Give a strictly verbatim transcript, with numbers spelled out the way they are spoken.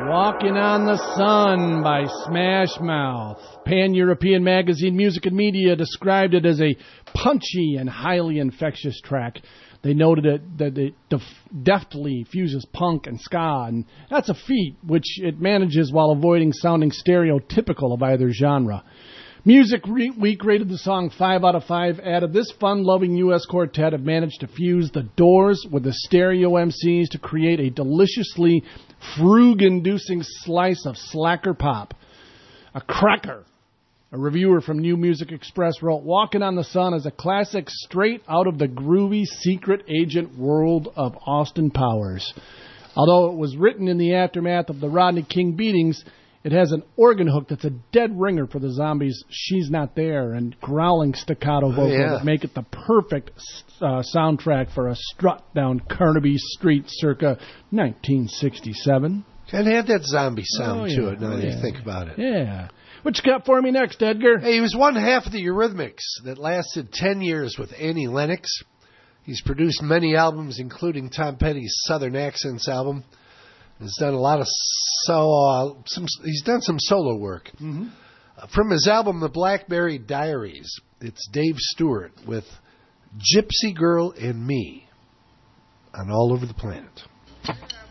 Walking on the Sun by Smash Mouth. Pan-European magazine Music and Media described it as a punchy and highly infectious track. They noted it, that it def- deftly fuses punk and ska, and that's a feat which it manages while avoiding sounding stereotypical of either genre. Music Re- Week rated the song five out of five, added this fun-loving U S quartet have managed to fuse the Doors with the Stereo M Cs to create a deliciously frug-inducing slice of slacker pop. A cracker. A reviewer from New Music Express wrote, Walking on the Sun is a classic straight out of the groovy secret agent world of Austin Powers. Although it was written in the aftermath of the Rodney King beatings, it has an organ hook that's a dead ringer for the Zombies' She's Not There and growling staccato vocals yeah. that make it the perfect uh, soundtrack for a strut down Carnaby Street circa nineteen sixty-seven. Kind of had that zombie sound oh, yeah. to it now oh, that yeah. you think about it. Yeah. What you got for me next, Edgar? Hey, he was one half of the Eurythmics that lasted ten years with Annie Lennox. He's produced many albums, including Tom Petty's Southern Accents album. He's done a lot of so uh, some. He's done some solo work. Mm-hmm. Uh, from his album The Blackberry Diaries, it's Dave Stewart with Gypsy Girl and Me on All Over the Planet.